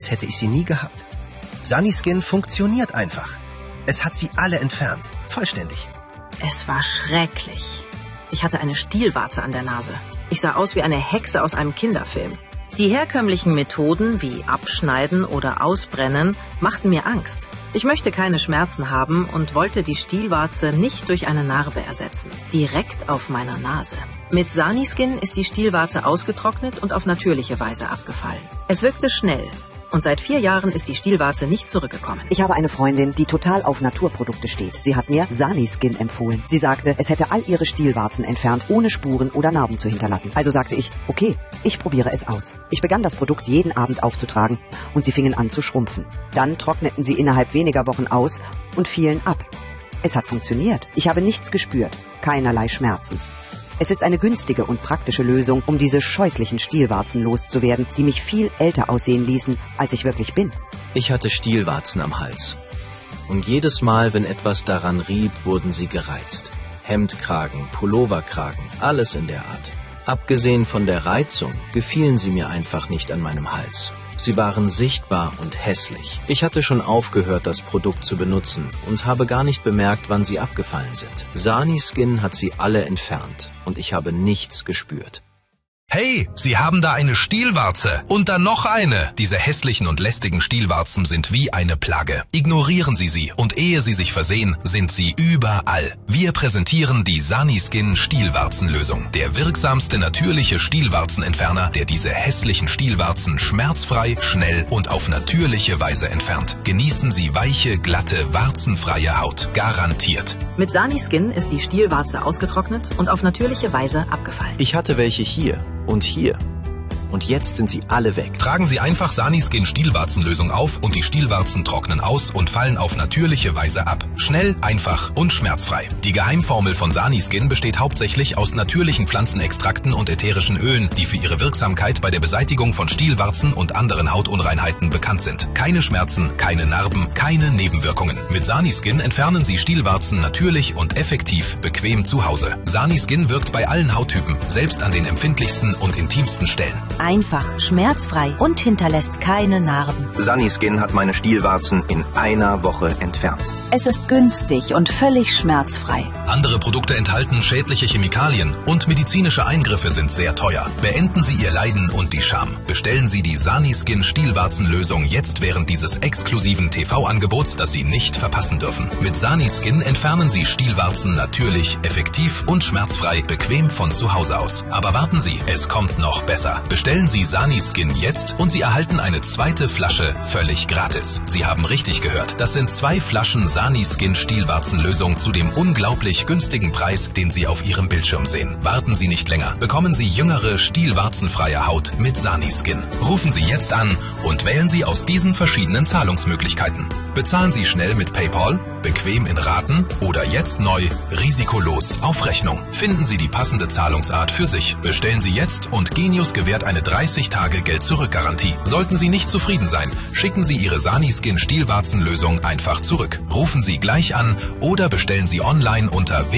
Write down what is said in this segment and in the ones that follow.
als hätte ich sie nie gehabt. Sunnyskin funktioniert einfach. Es hat sie alle entfernt. Vollständig. Es war schrecklich. Ich hatte eine Stielwarze an der Nase. Ich sah aus wie eine Hexe aus einem Kinderfilm. Die herkömmlichen Methoden wie Abschneiden oder Ausbrennen machten mir Angst. Ich möchte keine Schmerzen haben und wollte die Stielwarze nicht durch eine Narbe ersetzen. Direkt auf meiner Nase. Mit Sunnyskin ist die Stielwarze ausgetrocknet und auf natürliche Weise abgefallen. Es wirkte schnell. Und seit 4 Jahren ist die Stielwarze nicht zurückgekommen. Ich habe eine Freundin, die total auf Naturprodukte steht. Sie hat mir Sunnyskin empfohlen. Sie sagte, es hätte all ihre Stielwarzen entfernt, ohne Spuren oder Narben zu hinterlassen. Also sagte ich, okay, ich probiere es aus. Ich begann das Produkt jeden Abend aufzutragen und sie fingen an zu schrumpfen. Dann trockneten sie innerhalb weniger Wochen aus und fielen ab. Es hat funktioniert. Ich habe nichts gespürt, keinerlei Schmerzen. Es ist eine günstige und praktische Lösung, um diese scheußlichen Stielwarzen loszuwerden, die mich viel älter aussehen ließen, als ich wirklich bin. Ich hatte Stielwarzen am Hals. Und jedes Mal, wenn etwas daran rieb, wurden sie gereizt. Hemdkragen, Pulloverkragen, alles in der Art. Abgesehen von der Reizung gefielen sie mir einfach nicht an meinem Hals. Sie waren sichtbar und hässlich. Ich hatte schon aufgehört, das Produkt zu benutzen und habe gar nicht bemerkt, wann sie abgefallen sind. Sunnyskin hat sie alle entfernt und ich habe nichts gespürt. Hey, Sie haben da eine Stielwarze und dann noch eine. Diese hässlichen und lästigen Stielwarzen sind wie eine Plage. Ignorieren Sie sie und ehe Sie sich versehen, sind sie überall. Wir präsentieren die Sunnyskin Stielwarzenlösung. Der wirksamste natürliche Stielwarzenentferner, der diese hässlichen Stielwarzen schmerzfrei, schnell und auf natürliche Weise entfernt. Genießen Sie weiche, glatte, warzenfreie Haut. Garantiert. Mit Sunnyskin ist die Stielwarze ausgetrocknet und auf natürliche Weise abgefallen. Ich hatte welche hier und hier. Und jetzt sind sie alle weg. Tragen Sie einfach Sunnyskin Stielwarzenlösung auf und die Stielwarzen trocknen aus und fallen auf natürliche Weise ab. Schnell, einfach und schmerzfrei. Die Geheimformel von Sunnyskin besteht hauptsächlich aus natürlichen Pflanzenextrakten und ätherischen Ölen, die für ihre Wirksamkeit bei der Beseitigung von Stielwarzen und anderen Hautunreinheiten bekannt sind. Keine Schmerzen, keine Narben, keine Nebenwirkungen. Mit Sunnyskin entfernen Sie Stielwarzen natürlich und effektiv bequem zu Hause. Sunnyskin wirkt bei allen Hauttypen, selbst an den empfindlichsten und intimsten Stellen. Einfach, schmerzfrei und hinterlässt keine Narben. Sunnyskin hat meine Stielwarzen in einer Woche entfernt. Es ist günstig und völlig schmerzfrei. Andere Produkte enthalten schädliche Chemikalien und medizinische Eingriffe sind sehr teuer. Beenden Sie Ihr Leiden und die Scham. Bestellen Sie die Sunnyskin Stielwarzenlösung jetzt während dieses exklusiven TV-Angebots, das Sie nicht verpassen dürfen. Mit Sunnyskin entfernen Sie Stielwarzen natürlich, effektiv und schmerzfrei, bequem von zu Hause aus. Aber warten Sie, es kommt noch besser. Bestellen Sie Sunnyskin jetzt und Sie erhalten eine zweite Flasche völlig gratis. Sie haben richtig gehört. Das sind 2 Flaschen Sunnyskin Stielwarzenlösung zu dem unglaublich günstigen Preis, den Sie auf Ihrem Bildschirm sehen. Warten Sie nicht länger. Bekommen Sie jüngere, stielwarzenfreie Haut mit Sunnyskin. Rufen Sie jetzt an und wählen Sie aus diesen verschiedenen Zahlungsmöglichkeiten. Bezahlen Sie schnell mit PayPal, bequem in Raten oder jetzt neu, risikolos auf Rechnung. Finden Sie die passende Zahlungsart für sich. Bestellen Sie jetzt und Genius gewährt eine 30-Tage-Geld-Zurück-Garantie. Sollten Sie nicht zufrieden sein, schicken Sie Ihre Sunnyskin Stielwarzenlösung einfach zurück. Rufen Sie gleich an oder bestellen Sie online unter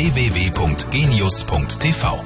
www.genius.tv.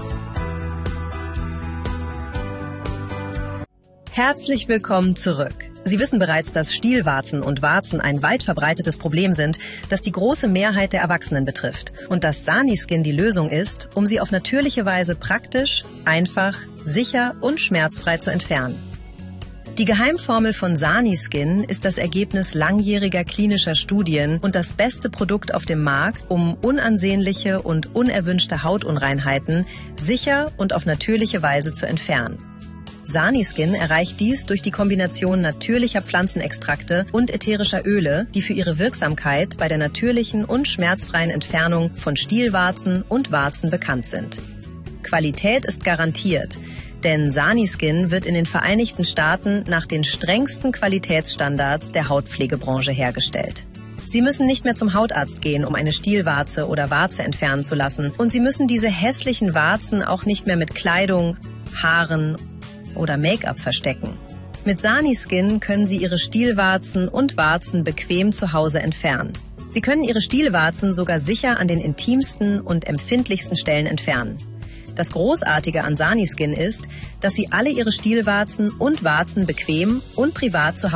Herzlich willkommen zurück. Sie wissen bereits, dass Stielwarzen und Warzen ein weit verbreitetes Problem sind, das die große Mehrheit der Erwachsenen betrifft. Und dass Sunnyskin die Lösung ist, um sie auf natürliche Weise praktisch, einfach, sicher und schmerzfrei zu entfernen. Die Geheimformel von Sunnyskin ist das Ergebnis langjähriger klinischer Studien und das beste Produkt auf dem Markt, um unansehnliche und unerwünschte Hautunreinheiten sicher und auf natürliche Weise zu entfernen. Sunnyskin erreicht dies durch die Kombination natürlicher Pflanzenextrakte und ätherischer Öle, die für ihre Wirksamkeit bei der natürlichen und schmerzfreien Entfernung von Stielwarzen und Warzen bekannt sind. Qualität ist garantiert, denn Sunnyskin wird in den Vereinigten Staaten nach den strengsten Qualitätsstandards der Hautpflegebranche hergestellt. Sie müssen nicht mehr zum Hautarzt gehen, um eine Stielwarze oder Warze entfernen zu lassen. Und Sie müssen diese hässlichen Warzen auch nicht mehr mit Kleidung, Haaren oder Make-up verstecken. Mit Sunnyskin können Sie Ihre Stielwarzen und Warzen bequem zu Hause entfernen. Sie können Ihre Stielwarzen sogar sicher an den intimsten und empfindlichsten Stellen entfernen. Das Großartige an Saniskin ist, dass sie alle ihre Stielwarzen und Warzen bequem und privat zu